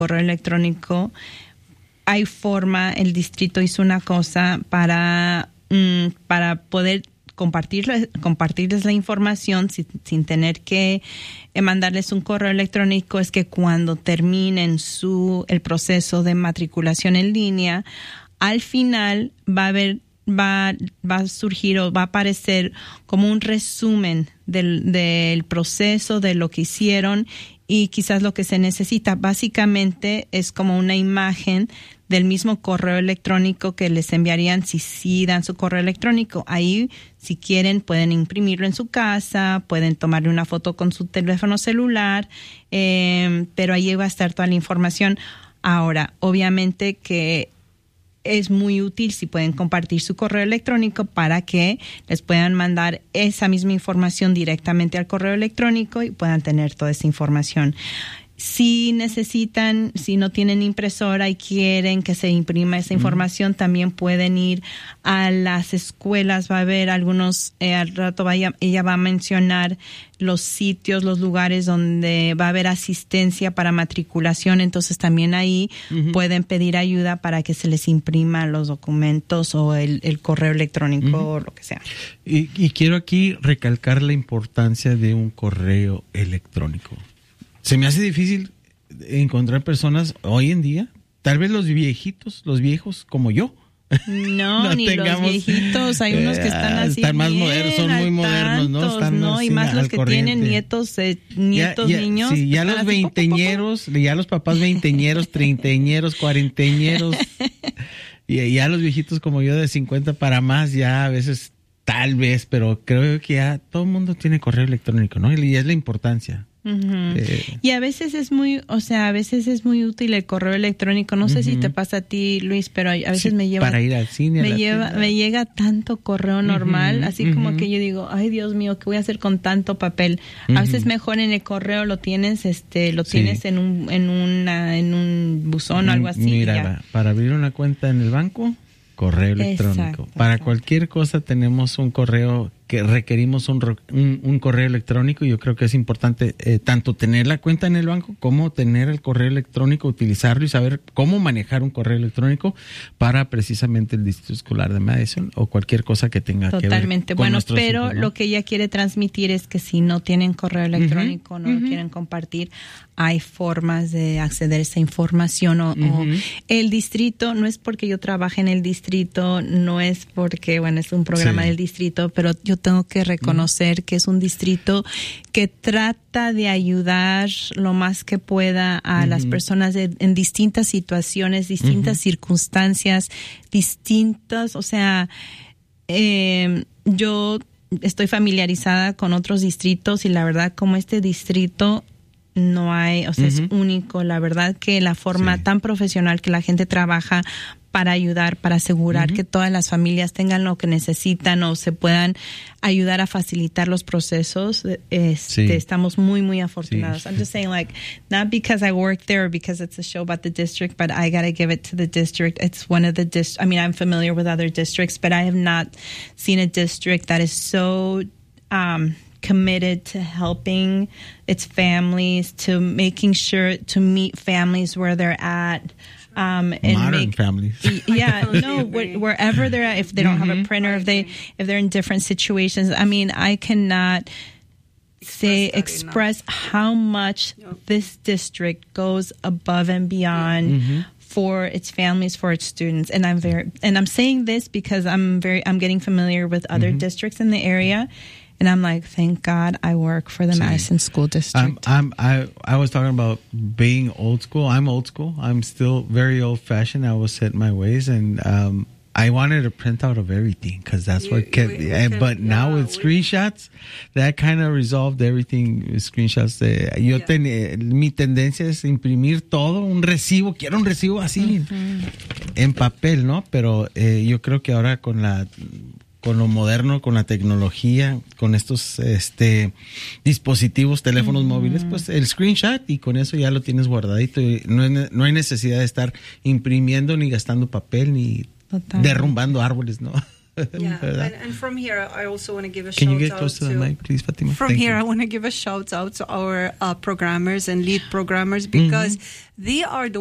correo electrónico, hay forma, el distrito hizo una cosa para poder compartirles la información sin tener que mandarles un correo electrónico. Es que cuando terminen el proceso de matriculación en línea, al final va a surgir o va a aparecer como un resumen del proceso, de lo que hicieron y quizás lo que se necesita. Básicamente es como una imagen del mismo correo electrónico que les enviarían si dan su correo electrónico. Ahí, si quieren, pueden imprimirlo en su casa, pueden tomarle una foto con su teléfono celular, pero ahí va a estar toda la información. Ahora, obviamente que es muy útil si pueden compartir su correo electrónico para que les puedan mandar esa misma información directamente al correo electrónico y puedan tener toda esa información. Si necesitan, si no tienen impresora y quieren que se imprima esa información, también pueden ir a las escuelas. Va a haber algunos, al rato ella va a mencionar los sitios, los lugares donde va a haber asistencia para matriculación. Entonces también ahí pueden pedir ayuda para que se les imprima los documentos o el correo electrónico o lo que sea. Y quiero aquí recalcar la importancia de un correo electrónico. Se me hace difícil encontrar personas hoy en día, tal vez los viejos como yo. No, ni los viejitos, hay unos que están así están más modernos, son muy modernos, ¿no? Están y más los que corriente. Tienen nietos, niños. Sí, ya los veinteñeros, ya los papás veinteñeros, treintañeros, cuarenteñeros, y ya los viejitos como yo de 50 para más, ya a veces, tal vez, pero creo que ya todo el mundo tiene correo electrónico, ¿no? Y es la importancia. Y a veces es muy útil el correo electrónico. No sé si te pasa a ti, Luis, pero a veces me lleva para ir al cine, me llega tanto correo normal, así como que yo digo, ay Dios mío, ¿qué voy a hacer con tanto papel? A veces mejor en el correo lo tienes, tienes en un buzón o algo así. Mira, para abrir una cuenta en el banco, correo electrónico. Para cualquier cosa tenemos un correo que requerimos un correo electrónico. Yo creo que es importante tanto tener la cuenta en el banco como tener el correo electrónico, utilizarlo y saber cómo manejar un correo electrónico para precisamente el Distrito Escolar de Madison o cualquier cosa que tenga que ver Totalmente. con nuestros pero hijos, ¿no? Lo que ella quiere transmitir es que si no tienen correo electrónico, no lo quieren compartir, hay formas de acceder a esa información o el distrito, no es porque yo trabaje en el distrito, no es porque, es un programa del distrito, pero yo tengo que reconocer que es un distrito que trata de ayudar lo más que pueda a las personas en distintas situaciones, distintas circunstancias, distintas, yo estoy familiarizada con otros distritos y la verdad como este distrito no hay, es único, la verdad que la forma tan profesional que la gente trabaja para ayudar, para asegurar que todas las familias tengan lo que necesitan o se puedan ayudar a facilitar los procesos. Estamos muy, muy afortunados. I'm just saying, not because I work there or because it's a show about the district, but I got to give it to the district. It's one of the I'm familiar with other districts, but I have not seen a district that is so committed to helping its families, to making sure to meet families where they're at. And modern families. Wherever they're at, if they don't have a printer, if they're in different situations. I cannot express how much this district goes above and beyond for its families, for its students. And I'm saying this because I'm getting familiar with other districts in the area. And I'm like, thank God I work for the Madison School District. I was talking about being old school. I'm old school. I'm still very old fashioned. I was set in my ways, and I wanted a printout of everything because that's what kept. But now with screenshots, that kind of resolved everything. Screenshots. Mi tendencia es imprimir todo, un recibo. Quiero un recibo así en papel, ¿no? Pero yo creo que ahora con lo moderno, con la tecnología, con estos dispositivos, teléfonos móviles, pues el screenshot y con eso ya lo tienes guardadito. Y no hay necesidad de estar imprimiendo ni gastando papel ni derrumbando árboles, ¿no? And from here, I also want to give a Can shout you get out close to the mic, please, Fatima? From Thank here, you. I want to give a shout out to our programmers and lead programmers because they are the